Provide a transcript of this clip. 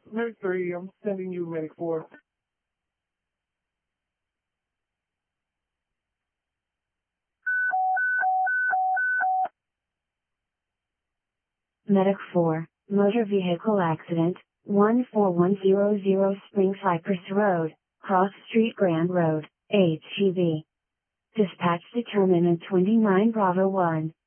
Medic 3, I'm sending you Medic 4. Medic 4, motor vehicle accident, 14100 Spring Cypress Road, Cross Street Grand Road, HEV. Dispatch determinant 29 Bravo 1.